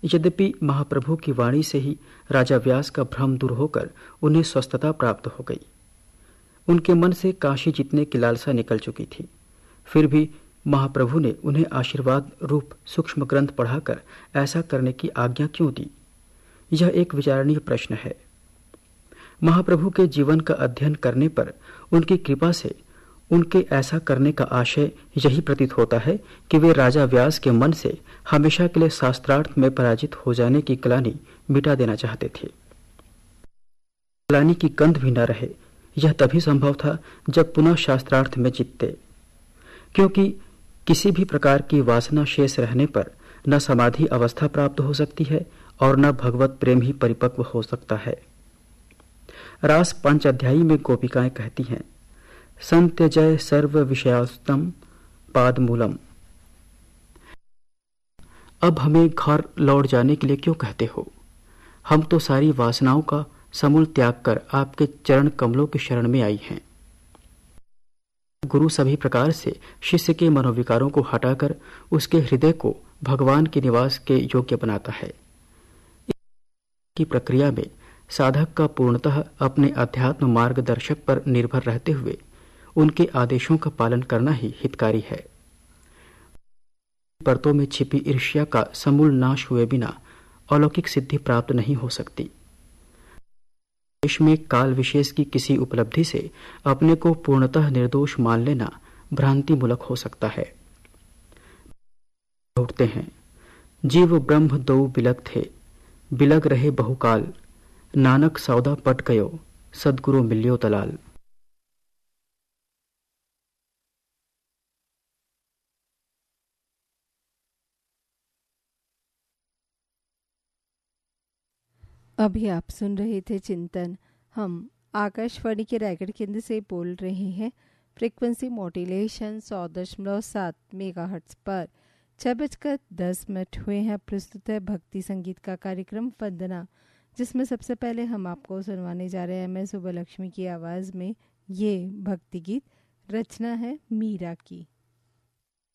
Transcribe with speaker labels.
Speaker 1: यद्यपि महाप्रभु की वाणी से ही राजा व्यास का भ्रम दूर होकर उन्हें स्वस्थता प्राप्त हो गई। उनके मन से काशी जीतने की लालसा निकल चुकी थी। फिर भी महाप्रभु ने उन्हें आशीर्वाद रूप सूक्ष्म ग्रंथ पढ़ाकर ऐसा करने की आज्ञा क्यों दी? यह एक विचारणीय प्रश्न है। महाप्रभु के जीवन का अध्ययन करने पर उनकी कृपा से उनके ऐसा करने का आशय यही प्रतीत होता है कि वे राजा व्यास के मन से हमेशा के लिए शास्त्रार्थ में पराजित हो जाने की ग्लानि मिटा देना चाहते थे। ग्लानि की गंध भी न रहे, यह तभी संभव था जब पुनः शास्त्रार्थ में जीतते, क्योंकि किसी भी प्रकार की वासना शेष रहने पर न समाधि अवस्था प्राप्त हो सकती है और न भगवत प्रेम ही परिपक्व हो सकता है। रास 5 अध्यायी में गोपिकाएं कहती हैं, संत्यजय सर्व विषयास्तम पाद मूलम। अब हमें घर लौट जाने के लिए क्यों कहते हो? हम तो सारी वासनाओं का समूल त्याग कर आपके चरण कमलों की शरण में आई हैं। गुरु सभी प्रकार से शिष्य के मनोविकारों को हटाकर उसके हृदय को भगवान के निवास के योग्य बनाता है। की प्रक्रिया में साधक का पूर्णतः अपने अध्यात्म मार्गदर्शक पर निर्भर रहते हुए उनके आदेशों का पालन करना ही हितकारी है। परतों में छिपी ईर्ष्या का समूल नाश हुए बिना अलौकिक सिद्धि प्राप्त नहीं हो सकती। देश में काल विशेष की किसी उपलब्धि से अपने को पूर्णतः निर्दोष मान लेना भ्रांति मूलक हो सकता है। उठते हैं, जीव ब्रह्म दो बिलग थे, बिलग रहे बहुकाल, नानक सौदा पट गयो, सदगुरु मिल्यो दलाल।
Speaker 2: अभी आप सुन रहे थे चिंतन। हम आकाशवाणी के रायगढ़ केंद्र से बोल रहे हैं। फ्रीक्वेंसी मॉड्यूलेशन 100.7 मेगाहर्ट्ज पर 6:10 हुए हैं। प्रस्तुत है भक्ति संगीत का कार्यक्रम वंदना, जिसमें सबसे पहले हम आपको सुनवाने जा रहे हैं MS सुब्बलक्ष्मी की आवाज़ में ये भक्ति गीत। रचना है मीरा की।